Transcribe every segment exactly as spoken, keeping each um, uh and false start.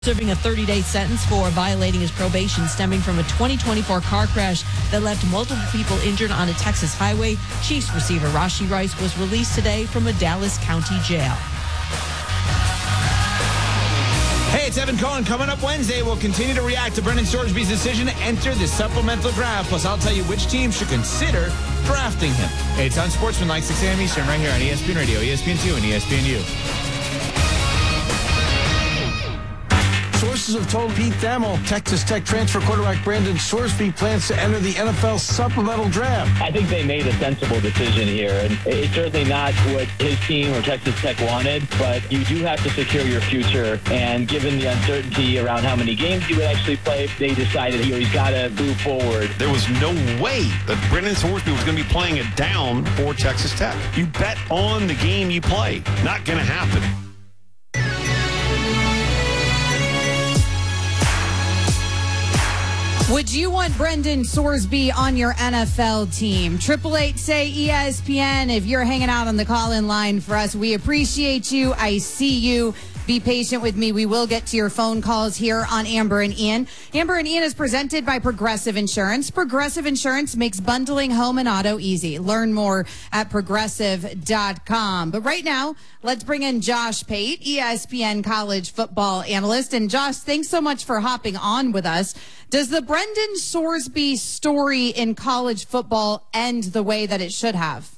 Serving a thirty-day sentence for violating his probation stemming from a twenty twenty-four car crash that left multiple people injured on a Texas highway. Chiefs receiver Rashee Rice was released today from a Dallas County jail. Hey, it's Evan Cohen. Coming up Wednesday, we'll continue to react to Brendan Sorsby's decision to enter the supplemental draft. Plus, I'll tell you which team should consider drafting him. Hey, it's on Sportsman like six a.m. Eastern right here on E S P N Radio, E S P N two, and E S P N U. Sources have told Pete Thamel Texas Tech transfer quarterback Brandon Sorsby plans to enter the N F L supplemental draft. I think they made a sensible decision here, and it's certainly not what his team or Texas Tech wanted, but you do have to secure your future, and given the uncertainty around how many games he would actually play, they decided you know, he's got to move forward. There was no way that Brandon Sorsby was going to be playing it down for Texas Tech. You bet on the game you play. Not going to happen. Would you want Brendan Sorsby on your N F L team? Triple eight say E S P N. If you're hanging out on the call-in line for us, we appreciate you. I see you. Be patient with me. We will get to your phone calls here on Amber and Ian. Amber and Ian is presented by Progressive Insurance. Progressive Insurance makes bundling home and auto easy. Learn more at progressive dot com. But right now, let's bring in Josh Pate, E S P N college football analyst. And Josh, thanks so much for hopping on with us. Does the Brendan Sorsby story in college football end the way that it should have?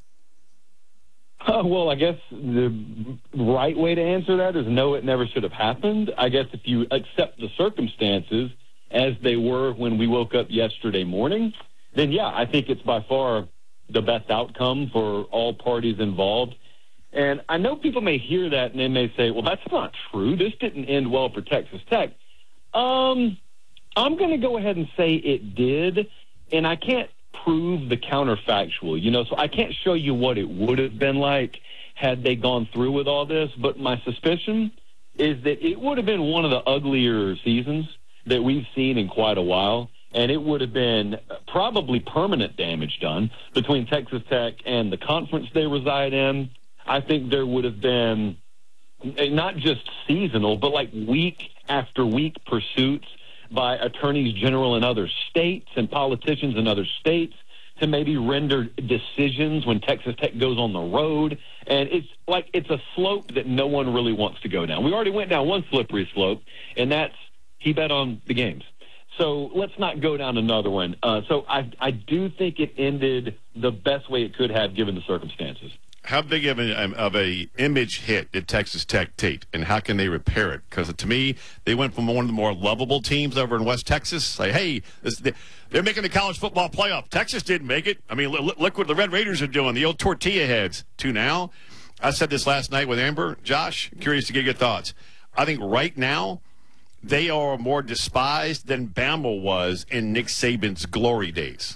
Uh, well, I guess the right way to answer that is no, it never should have happened. I guess if you accept the circumstances as they were when we woke up yesterday morning, then yeah, I think it's by far the best outcome for all parties involved. And I know people may hear that and they may say, well, that's not true. This didn't end well for Texas Tech. Um, I'm going to go ahead and say it did, and I can't prove the counterfactual, you know, so I can't show you what it would have been like had they gone through with all this, but my suspicion is that it would have been one of the uglier seasons that we've seen in quite a while, and it would have been probably permanent damage done between Texas Tech and the conference they reside in. I think there would have been not just seasonal, but like week after week pursuits by attorneys general in other states and politicians in other states to maybe render decisions when Texas Tech goes on the road. And it's like it's a slope that no one really wants to go down. We already went down one slippery slope, and that's he bet on the games. So let's not go down another one. Uh, so I, I do think it ended the best way it could have given the circumstances. How big of a, of a image hit did Texas Tech take, and how can they repair it? Because to me, they went from one of the more lovable teams over in West Texas. Like, hey, this, they're making the college football playoff. Texas didn't make it. I mean, look, look what the Red Raiders are doing, the old tortilla heads. To now, I said this last night with Amber. Josh, curious to get your thoughts. I think right now, they are more despised than Bama was in Nick Saban's glory days.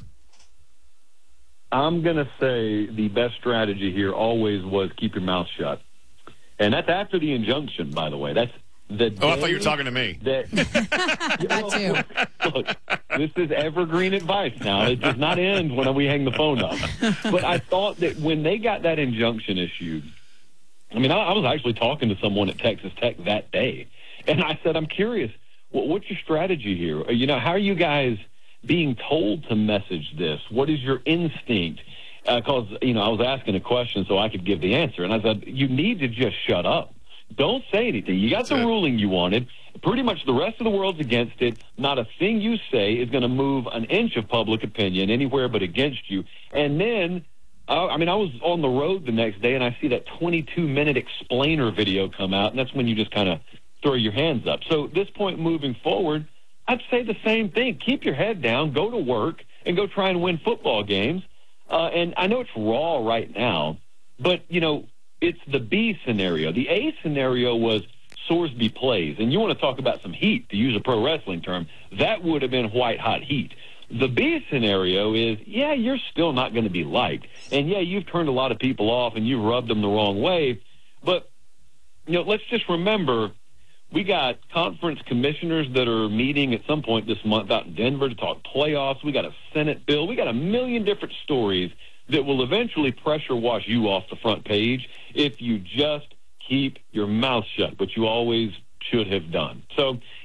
I'm going to say the best strategy here always was keep your mouth shut. And that's after the injunction, by the way. That's the Oh, I thought you were talking to me. That, That too. Look, this is evergreen advice now. It does not end when we hang the phone up. But I thought that when they got that injunction issued, I mean, I, I was actually talking to someone at Texas Tech that day. And I said, I'm curious, well, what's your strategy here? You know, how are you guys being told to message this? What is your instinct? Because, uh, you know, I was asking a question so I could give the answer. And I said, you need to just shut up. Don't say anything. You got That's the it. ruling you wanted. Pretty much the rest of the world's against it. Not a thing you say is going to move an inch of public opinion anywhere but against you. And then, uh, I mean, I was on the road the next day, and I see that twenty-two minute explainer video come out, and that's when you just kind of throw your hands up. So at this point moving forward, I'd say the same thing. Keep your head down, go to work, and go try and win football games. Uh, and I know it's raw right now, but, you know, it's the B scenario. The A scenario was Sorsby plays. And you want to talk about some heat, to use a pro wrestling term. That would have been white-hot heat. The B scenario is, yeah, you're still not going to be liked. And, yeah, you've turned a lot of people off and you've rubbed them the wrong way. But, you know, let's just remember, we got conference commissioners that are meeting at some point this month out in Denver to talk playoffs. We got a Senate bill. We got a million different stories that will eventually pressure wash you off the front page if you just keep your mouth shut. But you always should have done. So